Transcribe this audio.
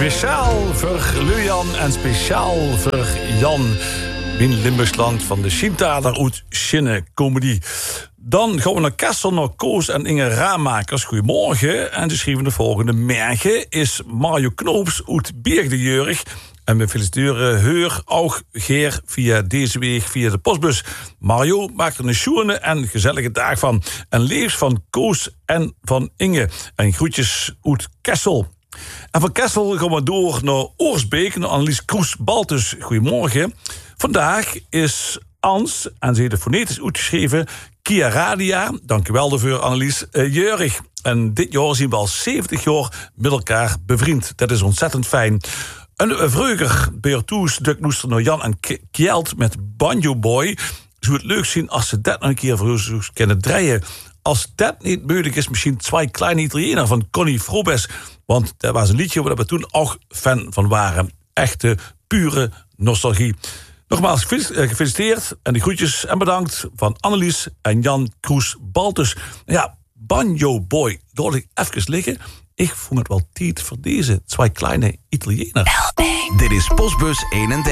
Speciaal voor Lujan en speciaal voor Jan. In Limburgsland van de Schientaler uit Schinne Comedy. Dan gaan we naar Kessel, naar Koos en Inge Raamakers. Goedemorgen. En ze schreven de volgende merken. Is Mario Knoops uit Beerdenjurg. En we feliciteren Heur, ook Geer, via deze week, via de postbus. Mario maakt er een schoene en gezellige dag van. En leefs van Koos en van Inge. En groetjes uit Kessel. En van Kessel gaan we door naar Oorsbeek, naar Annelies Kroes-Baltus. Goedemorgen. Vandaag is Ans, en ze heeft fonetisch uitgeschreven, Kia Radia. Dankjewel daarvoor, Annelies. Jeurig. En dit jaar zien we al 70 jaar met elkaar bevriend. Dat is ontzettend fijn. Een vreugder Beertoes, Duknoester naar Jan en Kjeld met Banjo Boy. Zou het leuk zijn als ze dat nog een keer voor ons kunnen draaien. Als dat niet mogelijk is, misschien Twee Kleine Italiënen van Connie Frobes. Want dat was een liedje waar we toen ook fan van waren. Echte, pure nostalgie. Nogmaals gefeliciteerd en de groetjes en bedankt van Annelies en Jan Kroes-Baltus. Ja, Banjo Boy, daar had ik even liggen. Ik vond het wel tijd voor deze Twee Kleine Italiënen. Dit is Postbus 31.